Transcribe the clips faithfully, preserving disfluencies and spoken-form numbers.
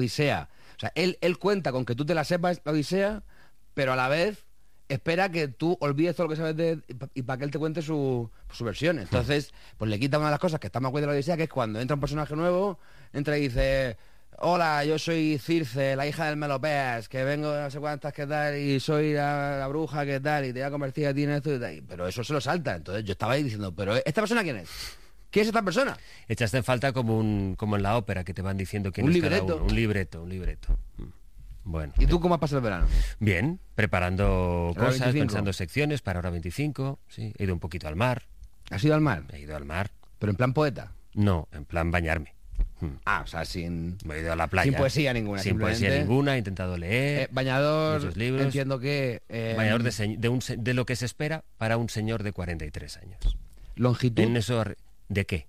Odisea. O sea, él, él cuenta con que tú te la sepas, la Odisea, pero a la vez espera que tú olvides todo lo que sabes de él y para que él te cuente su, su versión. Entonces, pues le quita una de las cosas que está más guay de la Odisea, que es cuando entra un personaje nuevo, entra y dice: hola, yo soy Circe, la hija del Melopeas, que vengo de no sé cuántas, que tal, y soy la, la bruja, que tal, y te voy a convertir a ti en esto y tal. Pero eso se lo salta. Entonces yo estaba ahí diciendo: ¿pero esta persona quién es? ¿Quién es esta persona? Echaste en falta como un como en la ópera, que te van diciendo quién Un es cada libreto. uno. Un libreto, un libreto. Bueno. ¿Y tú cómo has pasado el verano? Bien, preparando ¿Hora cosas, veinticinco? pensando secciones para hora veinticinco. Sí, he ido un poquito al mar. ¿Has ido al mar? He ido al mar. ¿Pero en plan poeta? No, en plan bañarme. Hmm. Ah, o sea, sin... Me he ido a la playa. Sin poesía ninguna, Sin poesía simplemente. ninguna, he intentado leer. Eh, bañador, muchos libros. entiendo que... eh, Bañador de, se- de, un se- de lo que se espera para un señor de cuarenta y tres años. longitud En eso, arre- ¿de qué?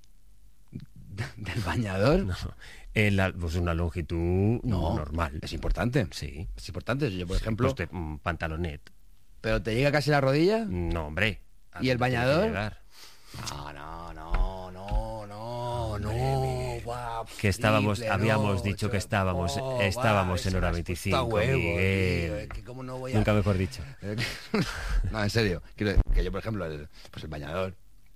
del bañador. No, en la- pues una longitud No, normal. es importante. Sí. Es importante. Yo, por ejemplo... Pues te- un pantalonet. ¿Pero te llega casi la rodilla? No, hombre. ¿Y el Tiene que bañador? llegar. No, no, no, no, no, no. Guau, Que estábamos, triple, habíamos no, dicho que yo- estábamos, oh, estábamos va, en se hora me has puesto veinticinco, a huevo, Miguel. tío, es que cómo no voy a... Nunca mejor dicho. No, en serio. Quiero decir que yo, por ejemplo, el, pues el bañador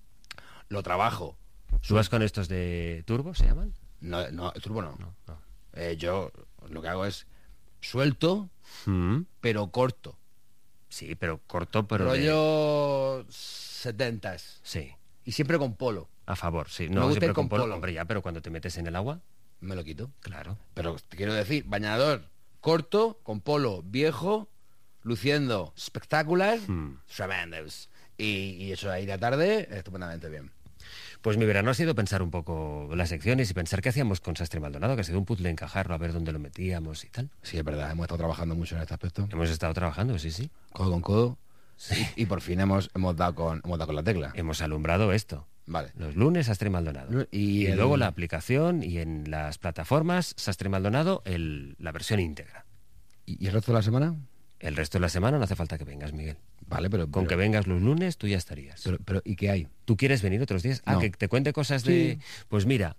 lo trabajo. ¿Tú vas con estos de turbo, se llaman? No, no, el turbo no. No, no. Eh, yo lo que hago es suelto, Mm, pero corto. sí, pero corto, pero de- Rollo setentas. Sí, Y siempre con polo. a favor, sí. Me No, gusta siempre ir con con polo. polo. Hombre, ya, pero cuando te metes en el agua, Me lo quito. claro. Pero te quiero decir, bañador corto, con polo viejo, luciendo espectacular, Hmm. tremendous. Y, y eso ahí de tarde, estupendamente bien. Pues mi verano ha sido pensar un poco las secciones y pensar qué hacíamos con Sastre Maldonado, que ha sido un puzzle encajarlo, a ver dónde lo metíamos y tal. Sí, es verdad, hemos estado trabajando mucho en este aspecto, Hemos estado trabajando, sí, sí. codo con codo, y, y por fin hemos, hemos, dado con, hemos dado con la tecla. Hemos alumbrado esto. Vale. Los lunes, Sastre Maldonado. Y Y, el- luego la aplicación y en las plataformas, Sastre Maldonado, el, la versión íntegra. ¿Y, y el resto de la semana? El resto de la semana no hace falta que vengas, Miguel. Vale, pero... Con pero, que vengas los lunes, tú ya estarías. pero, pero, ¿y qué hay? ¿Tú quieres venir otros días? Ah, No. que te cuente cosas de... Sí. Pues mira,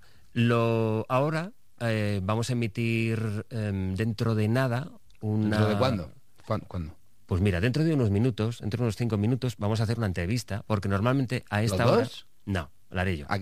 lo ahora eh, vamos a emitir em, dentro de nada una... ¿Dentro de cuándo? ¿Cuándo? ¿Cuándo? Pues mira, dentro de unos minutos, dentro de unos cinco minutos, vamos a hacer una entrevista, porque normalmente a esta ¿Los hora... dos? No, la haré yo. ¿A-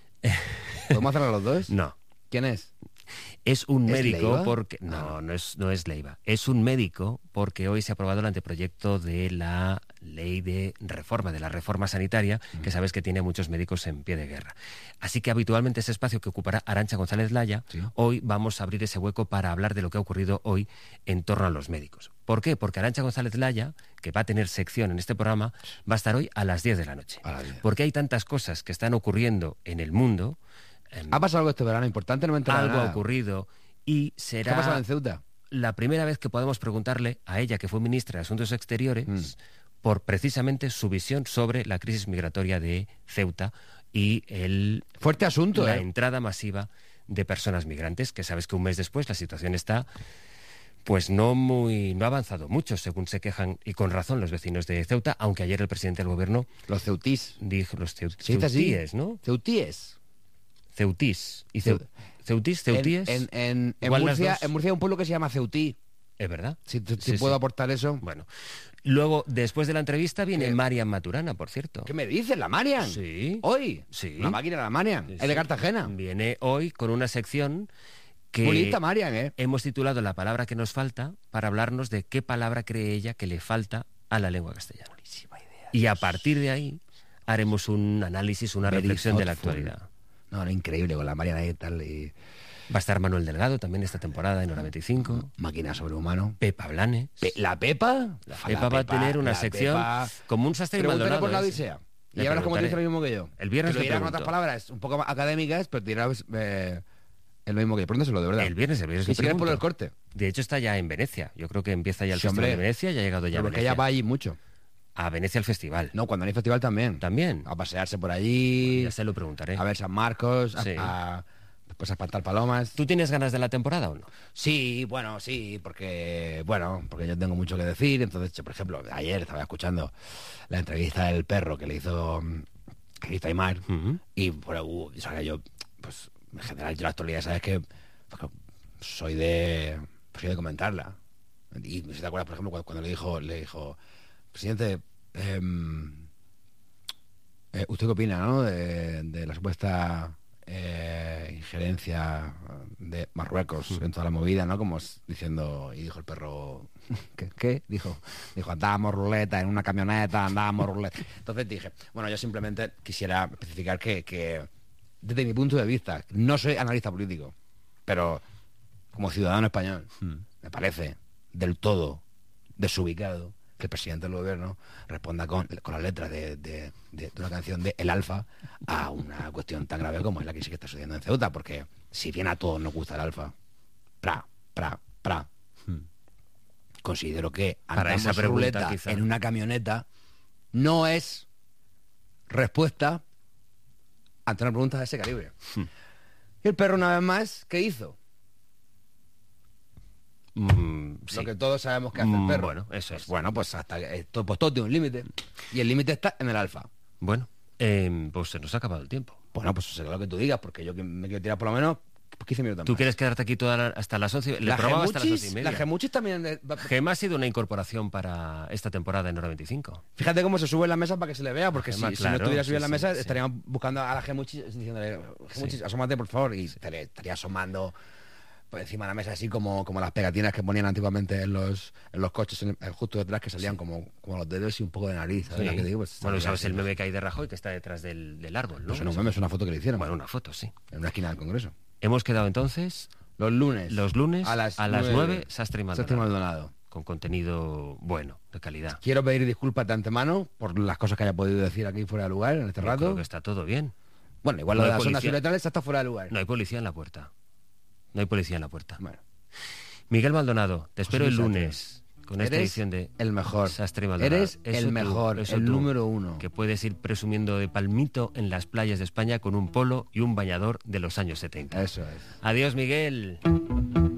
¿Podemos hacerlo los dos? No. ¿Quién es? Es un ¿Es médico Leiva? porque... Ah, No, no. no es, no es Leiva. Es un médico porque hoy se ha aprobado el anteproyecto de la ley de reforma, de la reforma sanitaria, que sabes que tiene a muchos médicos en pie de guerra. Así que habitualmente ese espacio que ocupará Arantxa González Laya, Sí. hoy vamos a abrir ese hueco para hablar de lo que ha ocurrido hoy en torno a los médicos. ¿Por qué? Porque Arantxa González Laya, que va a tener sección en este programa, va a estar hoy a las diez de la noche. A las diez. Porque hay tantas cosas que están ocurriendo en el mundo... em, ¿Ha pasado algo este verano importante? No me he enterado de algo ha nada. ocurrido y ¿Qué será ha pasado en Ceuta? la primera vez que podemos preguntarle a ella, que fue ministra de Asuntos Exteriores, Mm. por precisamente su visión sobre la crisis migratoria de Ceuta y el, Fuerte asunto, la ¿eh? entrada masiva de personas migrantes, que sabes que un mes después la situación está pues no muy no ha avanzado mucho, según se quejan, y con razón, los vecinos de Ceuta, aunque ayer el presidente del gobierno Los ceutís. dijo los ceu- ¿Se dice así? ceutíes, ¿no? Ceutíes. Ceutís. Y ceu- Ceu- ceutís, En, ceutíes. en, en, en Igual las Murcia, dos. en Murcia hay un pueblo que se llama Ceutí. Es verdad. Si, si Sí, puedo sí. aportar eso. Bueno, luego, después de la entrevista, viene ¿Qué? Marian Maturana, por cierto. ¿Qué me dices, la Marian? Sí. ¿Hoy? Sí. La máquina de la Marian. Sí, Es de sí. Cartagena. Viene hoy con una sección que Muy lista, Marian, ¿eh? hemos titulado La palabra que nos falta, para hablarnos de qué palabra cree ella que le falta a la lengua castellana. Buenísima idea. Y a partir de ahí haremos un análisis, una Very reflexión de la thoughtful. actualidad. No, no, increíble con la Marian ahí y tal. Y... Va a estar Manuel Delgado también esta temporada en Hora veinticinco. Máquina sobrehumano. Pepa Blanes. Pe- ¿La Pepa? La Fa, Pepa va a tener una la sección Pepa. como un Sastre y Pregúntale Maldonado. por la ¿eh? Odisea. Y Le ya verás cómo te dice preguntaré. lo mismo que yo. El viernes Te lo le dirá con pregunto. otras palabras un poco más académicas, pero te dirá eh, el mismo que yo. Pregúntaselo, de verdad. El viernes, el viernes Ni le siquiera es por pregunto. el corte. De hecho, está ya en Venecia. Yo creo que empieza ya el Sí, Festival hombre. de Venecia, ya ha llegado ya a Pero porque Venecia. ella va allí mucho. A Venecia al festival. No, cuando hay festival también. También. A pasearse por allí, Ya se lo preguntaré. a ver San Marcos, a, Sí. a- pues a espantar palomas. ¿Tú tienes ganas de la temporada o no? Sí, bueno, sí, porque bueno, porque yo tengo mucho que decir. Entonces, yo, por ejemplo, ayer estaba escuchando la entrevista del perro que le hizo mm, que le hizo Aymar Ujú. y por uh, o sea, que yo, pues en general yo la actualidad sabes que pues, soy de soy de comentarla. Y si te acuerdas, por ejemplo, cuando, cuando le dijo, le dijo, presidente, eh, eh, ¿usted qué opina, no? De, de la supuesta eh, injerencia de Marruecos en toda la movida, ¿no? Como es diciendo, y dijo el perro, ¿qué? ¿Qué? Dijo, dijo, andábamos ruleta en una camioneta, andábamos ruleta. Entonces dije, bueno, yo simplemente quisiera especificar que, que desde mi punto de vista, no soy analista político, pero como ciudadano español, hmm. me parece del todo desubicado que el presidente del gobierno responda con, con las letras de, de, de, de una canción de El Alfa a una cuestión tan grave como es la crisis que está sucediendo en Ceuta, porque si bien a todos nos gusta el Alfa, pra, pra, pra, hmm. considero que Para esa pregunta, ruleta quizá. en una camioneta no es respuesta ante una pregunta de ese calibre. Hmm. Y el perro, una vez más, ¿qué hizo? Mm, sí. Lo que todos sabemos que hace el perro. Mm, bueno, eso pues es. Bueno, pues hasta esto, pues todo tiene un límite. Y el límite está en el Alfa. Bueno, eh, pues se nos ha acabado el tiempo. Bueno, pues será lo que tú digas, porque yo me quiero tirar por lo menos quince minutos ¿Tú más. quieres quedarte aquí toda la, hasta las once? Le probaba hasta las once y media. La Gemuchis también... Gema ha sido una incorporación para esta temporada en Hora veinticinco. Fíjate cómo se sube en la mesa para que se le vea, porque Gema, si, claro, si no estuviera subida sí, en la mesa, sí, estaríamos sí. buscando a la Gemuchis diciéndole, Gemuchis, sí. asómate, por favor, y sí. estaría, estaría asomando por encima de la mesa, así como, como las pegatinas que ponían antiguamente en los, en los coches, en, en, justo detrás, que salían sí. como, como los dedos y un poco de nariz. ¿Sabes sí. lo que digo? Pues, bueno, sabes el meme que hay de Rajoy, que está detrás del, del árbol, ¿no? Pues no es un meme, es una foto que le hicieron. Bueno, una foto, sí. En una esquina del Congreso. Hemos quedado entonces... Los lunes. Los lunes a las, a las nueve, Sastre y Maldonado. Sastre y Maldonado. Con contenido bueno, de calidad. Quiero pedir disculpas de antemano por las cosas que haya podido decir aquí fuera de lugar en este Yo rato. Creo que está todo bien. Bueno, igual no lo de las policía. ondas iletrales está fuera de lugar. No hay policía en la puerta. No hay policía en la puerta. Bueno. Miguel Maldonado, te espero José el Sastre. lunes con esta Eres edición de el mejor. Sastre y Maldonado. Eres eso el tú, mejor, eso el tú, número uno. Que puedes ir presumiendo de palmito en las playas de España con un polo y un bañador de los años setenta. Eso es. Adiós, Miguel.